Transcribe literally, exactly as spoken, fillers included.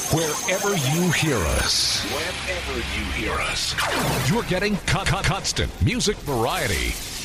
Wherever you hear us, wherever you hear us, you're getting co- co- constant music variety.